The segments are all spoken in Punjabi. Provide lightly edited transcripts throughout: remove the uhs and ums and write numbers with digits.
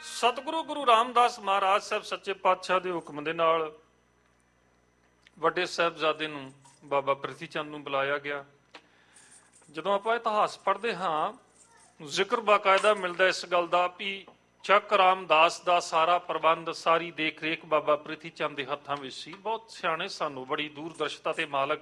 ਸਤਿਗੁਰੂ ਗੁਰੂ ਰਾਮਦਾਸ ਮਹਾਰਾਜ ਸਾਹਿਬ ਸੱਚੇ ਪਾਤਸ਼ਾਹ ਦੇ ਹੁਕਮ ਦੇ ਨਾਲ ਵੱਡੇ ਸਾਹਿਬਜ਼ਾਦੇ ਨੂੰ ਬਾਬਾ ਪ੍ਰਿਥੀ ਚੰਦ ਨੂੰ ਬੁਲਾਇਆ ਗਿਆ। ਜਦੋਂ ਆਪਾਂ ਇਤਿਹਾਸ ਪੜ੍ਹਦੇ ਹਾਂ ਜ਼ਿਕਰ ਬਾਕਾਇਦਾ ਮਿਲਦਾ ਇਸ ਗੱਲ ਦਾ ਵੀ ਚੱਕ ਰਾਮਦਾਸ ਦਾ ਸਾਰਾ ਪ੍ਰਬੰਧ, ਸਾਰੀ ਦੇਖ ਰੇਖ ਬਾਬਾ ਪ੍ਰਿਥੀ ਚੰਦ ਦੇ ਹੱਥਾਂ ਵਿੱਚ ਸੀ। ਬਹੁਤ ਸਿਆਣੇ ਸਾਨੂੰ, ਬੜੀ ਦੂਰਦਰਸ਼ਤਾ ਤੇ ਮਾਲਕ।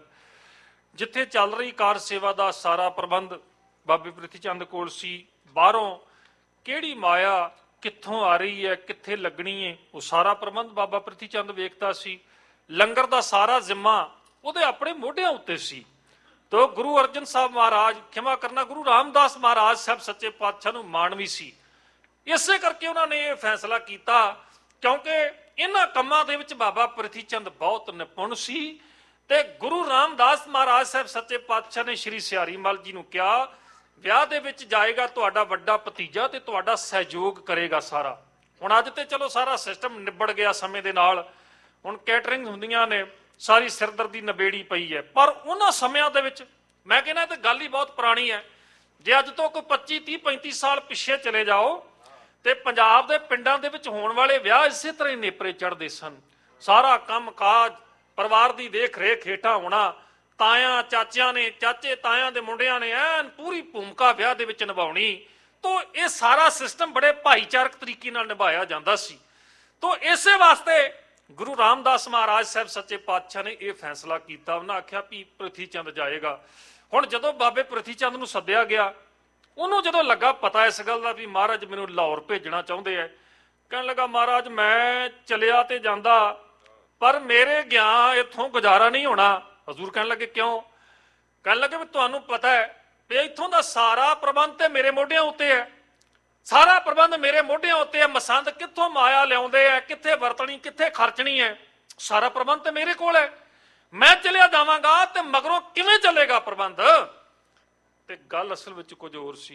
ਜਿੱਥੇ ਚੱਲ ਰਹੀ ਕਾਰ ਸੇਵਾ ਦਾ ਸਾਰਾ ਪ੍ਰਬੰਧ ਬਾਬੇ ਪ੍ਰਿਥੀ ਚੰਦ ਕੋਲ ਸੀ। ਬਾਹਰੋਂ ਕਿਹੜੀ ਮਾਇਆ ਕਿੱਥੋਂ ਆ ਰਹੀ ਹੈ, ਕਿੱਥੇ ਲੱਗਣੀ ਹੈ, ਉਹ ਸਾਰਾ ਪ੍ਰਬੰਧ ਬਾਬਾ ਪ੍ਰਿਥੀ ਚੰਦ ਵੇਖਦਾ ਸੀ। ਲੰਗਰ ਦਾ ਸਾਰਾ ਜ਼ਿੰਮਾ ਉਹਦੇ ਆਪਣੇ ਮੋਢਿਆਂ ਉੱਤੇ ਸੀ। ਤੋ ਗੁਰੂ ਅਰਜਨ ਸਾਹਿਬ ਮਹਾਰਾਜ, ਖਿਮਾ ਕਰਨਾ, ਗੁਰੂ ਰਾਮਦਾਸ ਮਹਾਰਾਜ ਸਾਹਿਬ ਸੱਚੇ ਪਾਤਸ਼ਾਹ ਨੂੰ ਮਾਣ ਵੀ ਸੀ। ਇਸੇ ਕਰਕੇ ਉਹਨਾਂ ਨੇ ਇਹ ਫੈਸਲਾ ਕੀਤਾ, ਕਿਉਂਕਿ ਇਹਨਾਂ ਕੰਮਾਂ ਦੇ ਵਿੱਚ ਬਾਬਾ ਪ੍ਰਿਥੀ ਚੰਦ ਬਹੁਤ ਨਿਪੁੰਨ ਸੀ। ਤੇ ਗੁਰੂ ਰਾਮਦਾਸ ਮਹਾਰਾਜ ਸਾਹਿਬ ਸੱਚੇ ਪਾਤਸ਼ਾਹ ਨੇ ਸ਼੍ਰੀ ਸਿਆਰੀ ਮੱਲ ਜੀ ਨੂੰ ਕਿਹਾ, ਵਿਆਹ ਦੇ ਵਿੱਚ ਜਾਏਗਾ ਤੁਹਾਡਾ ਵੱਡਾ ਭਤੀਜਾ ਤੇ ਤੁਹਾਡਾ ਸਹਿਯੋਗ ਕਰੇਗਾ ਸਾਰਾ। ਹੁਣ ਅੱਜ ਤੇ ਚਲੋ ਸਾਰਾ ਸਿਸਟਮ ਨਿਬੜ ਗਿਆ ਸਮੇਂ ਦੇ ਨਾਲ, ਹੁਣ ਕੈਟਰਿੰਗ ਹੁੰਦੀਆਂ ਨੇ, ਸਾਰੀ ਸਿਰਦਰਦੀ ਨਬੇੜੀ ਪਈ ਹੈ। ਪਰ ਉਹਨਾਂ ਸਮਿਆਂ ਦੇ ਵਿੱਚ ਮੈਂ ਕਹਿੰਦਾ ਤੇ ਗੱਲ ਹੀ ਬਹੁਤ ਪੁਰਾਣੀ ਹੈ। ਜੇ ਅੱਜ ਤੋਂ ਕੋਈ 25 30 35 ਸਾਲ ਪਿੱਛੇ ਚਲੇ ਜਾਓ ਤੇ ਪੰਜਾਬ ਦੇ ਪਿੰਡਾਂ ਦੇ ਵਿੱਚ ਹੋਣ ਵਾਲੇ ਵਿਆਹ ਇਸੇ ਤਰ੍ਹਾਂ ਹੀ ਨੇਪਰੇ ਚੜ੍ਹਦੇ ਸਨ। ਸਾਰਾ ਕੰਮ ਕਾਜ ਪਰਿਵਾਰ ਦੀ ਦੇਖ ਰੇਖ ਹੇਠਾਂ ਹੋਣਾ, ਤਾਇਆਂ ਚਾਚਿਆਂ ਨੇ, ਚਾਚੇ ਤਾਇਆਂ ਦੇ ਮੁੰਡਿਆਂ ਨੇ ਐਨ ਪੂਰੀ ਭੂਮਿਕਾ ਵਿਆਹ ਦੇ ਵਿੱਚ ਨਿਭਾਉਣੀ। ਤੋ ਇਹ ਸਾਰਾ ਸਿਸਟਮ ਬੜੇ ਭਾਈਚਾਰਕ ਤਰੀਕੇ ਨਾਲ ਨਿਭਾਇਆ ਜਾਂਦਾ ਸੀ। ਤੋ ਇਸੇ ਵਾਸਤੇ ਗੁਰੂ ਰਾਮਦਾਸ ਮਹਾਰਾਜ ਸਾਹਿਬ ਸੱਚੇ ਪਾਤਸ਼ਾਹ ਨੇ ਇਹ ਫੈਸਲਾ ਕੀਤਾ। ਉਹਨਾਂ ਆਖਿਆ ਵੀ ਪ੍ਰਿਥੀ ਚੰਦ ਜਾਏਗਾ। ਹੁਣ ਜਦੋਂ ਬਾਬੇ ਪ੍ਰਿਥੀ ਚੰਦ ਨੂੰ ਸੱਦਿਆ ਗਿਆ, ਉਹਨੂੰ ਜਦੋਂ ਲੱਗਾ ਪਤਾ ਇਸ ਗੱਲ ਦਾ ਵੀ ਮਹਾਰਾਜ ਮੈਨੂੰ ਲਾਹੌਰ ਭੇਜਣਾ ਚਾਹੁੰਦੇ ਆ, ਕਹਿਣ ਲੱਗਾ ਮਹਾਰਾਜ ਮੈਂ ਚਲਿਆ ਤੇ ਜਾਂਦਾ ਪਰ ਮੇਰੇ ਗਿਆ ਇੱਥੋਂ ਗੁਜ਼ਾਰਾ ਨਹੀਂ ਹੋਣਾ। ਹਜ਼ੂਰ ਕਹਿਣ ਲੱਗੇ ਕਿਉਂ? ਕਹਿਣ ਲੱਗੇ ਵੀ ਤੁਹਾਨੂੰ ਪਤਾ ਹੈ ਵੀ ਇੱਥੋਂ ਦਾ ਸਾਰਾ ਪ੍ਰਬੰਧ ਤੇ ਮੇਰੇ ਮੋਢਿਆਂ ਉੱਤੇ ਹੈ, ਸਾਰਾ ਪ੍ਰਬੰਧ ਮੇਰੇ ਮੋਢਿਆਂ ਉੱਤੇ ਹੈ। ਮਸੰਦ ਕਿੱਥੋਂ ਮਾਇਆ ਲਿਆਉਂਦੇ ਆ, ਕਿੱਥੇ ਵਰਤਣੀ, ਕਿੱਥੇ ਖਰਚਣੀ ਹੈ, ਸਾਰਾ ਪ੍ਰਬੰਧ ਤੇ ਮੇਰੇ ਕੋਲ ਹੈ। ਮੈਂ ਚਲਿਆ ਜਾਵਾਂਗਾ ਤੇ ਮਗਰੋਂ ਕਿਵੇਂ ਚੱਲੇਗਾ ਪ੍ਰਬੰਧ? ਤੇ ਗੱਲ ਅਸਲ ਵਿੱਚ ਕੁਝ ਹੋਰ ਸੀ,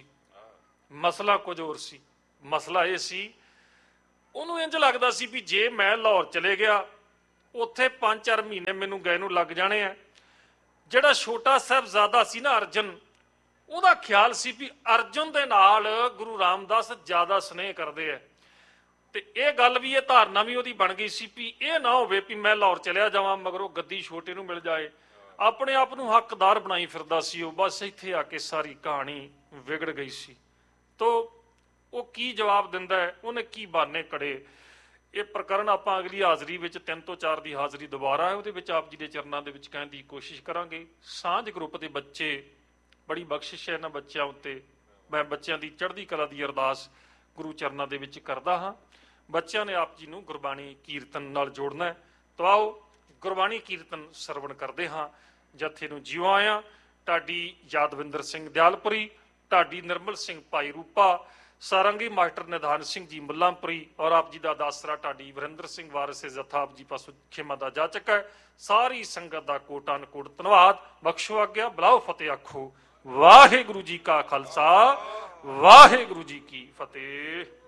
ਮਸਲਾ ਕੁਝ ਹੋਰ ਸੀ। ਮਸਲਾ ਇਹ ਸੀ, ਉਹਨੂੰ ਇੰਜ ਲੱਗਦਾ ਸੀ ਵੀ ਜੇ ਮੈਂ ਲਾਹੌਰ ਚਲੇ ਗਿਆ, ਉੱਥੇ 5-4 ਮਹੀਨੇ ਮੈਨੂੰ ਗਏ ਨੂੰ ਲੱਗ ਜਾਣੇ ਆ। ਜਿਹੜਾ ਛੋਟਾ ਸਾਹਿਬਜ਼ਾਦਾ ਸੀ ਨਾ ਅਰਜਨ, ਉਹਦਾ ਖਿਆਲ ਸੀ ਵੀ ਅਰਜਨ ਦੇ ਨਾਲ ਗੁਰੂ ਰਾਮਦਾਸ ਜ਼ਿਆਦਾ ਸਨੇਹ ਕਰਦੇ ਆ। ਤੇ ਇਹ ਗੱਲ ਵੀ, ਇਹ ਧਾਰਨਾ ਵੀ ਉਹਦੀ ਬਣ ਗਈ ਸੀ ਵੀ ਇਹ ਨਾ ਹੋਵੇ ਵੀ ਮੈਂ ਲਾਹੌਰ ਚਲਿਆ ਜਾਵਾਂ ਮਗਰੋਂ ਗੱਦੀ ਛੋਟੇ ਨੂੰ ਮਿਲ ਜਾਏ। ਆਪਣੇ ਆਪ ਨੂੰ ਹੱਕਦਾਰ ਬਣਾਈ ਫਿਰਦਾ ਸੀ ਉਹ। ਬਸ ਇੱਥੇ ਆ ਕੇ ਸਾਰੀ ਕਹਾਣੀ ਵਿਗੜ ਗਈ ਸੀ। ਤੋ ਉਹ ਕੀ ਜਵਾਬ ਦਿੰਦਾ ਹੈ, ਉਹਨੇ ਕੀ ਬਹਾਨੇ ਕੜੇ। ਇਹ ਪ੍ਰਕਰਨ ਆਪਾਂ ਅਗਲੀ ਹਾਜ਼ਰੀ ਵਿੱਚ 3 ਤੋਂ 4 ਦੀ ਹਾਜ਼ਰੀ ਦੁਬਾਰਾ ਹੈ, ਉਹਦੇ ਵਿੱਚ ਆਪ ਜੀ ਦੇ ਚਰਨਾਂ ਦੇ ਵਿੱਚ ਕਹਿਣ ਦੀ ਕੋਸ਼ਿਸ਼ ਕਰਾਂਗੇ। ਸਾਂਝ ਗਰੁੱਪ ਦੇ ਬੱਚੇ, ਬੜੀ ਬਖਸ਼ਿਸ਼ ਹੈ ਇਹਨਾਂ ਬੱਚਿਆਂ ਉੱਤੇ। ਮੈਂ ਬੱਚਿਆਂ ਦੀ ਚੜ੍ਹਦੀ ਕਲਾ ਦੀ ਅਰਦਾਸ ਗੁਰੂ ਚਰਨਾਂ ਦੇ ਵਿੱਚ ਕਰਦਾ ਹਾਂ। ਬੱਚਿਆਂ ਨੇ ਆਪ ਜੀ ਨੂੰ ਗੁਰਬਾਣੀ ਕੀਰਤਨ ਨਾਲ ਜੋੜਨਾ ਹੈ। ਤਾਂ ਆਓ ਗੁਰਬਾਣੀ ਕੀਰਤਨ ਸਰਵਣ ਕਰਦੇ ਹਾਂ। ਜਥੇ ਨੂੰ ਜਿਉ ਆਇਆ। ਢਾਡੀ ਯਾਦਵਿੰਦਰ ਸਿੰਘ ਦਿਆਲਪੁਰੀ, ਢਾਡੀ ਨਿਰਮਲ ਸਿੰਘ ਭਾਈ ਰੂਪਾ, ਸਾਰੰਗੀ ਮਾਸਟਰ ਨਿਧਾਨ ਸਿੰਘ ਜੀ ਮੁੱਲਾਂਪੁਰੀ ਔਰ ਆਪ ਜੀ ਦਾ ਦਾਸਰਾ ਢਾਡੀ ਵਰਿੰਦਰ ਸਿੰਘ ਵਾਰਿਸ ਜਥਾ ਆਪ ਜੀ ਪਾਸੋਂ ਖਿਮਾ ਦਾ ਜਾਚਕ ਹੈ। ਸਾਰੀ ਸੰਗਤ ਦਾ ਕੋਟਾਨ ਕੋਟ ਧੰਨਵਾਦ। ਬਖਸ਼ੋ ਆਗਿਆ, ਬੁਲਾਓ ਫਤਿਹ ਆਖੋ। ਵਾਹਿਗੁਰੂ ਜੀ ਕਾ ਖਾਲਸਾ, ਵਾਹਿਗੁਰੂ ਜੀ ਕੀ ਫਤਿਹ।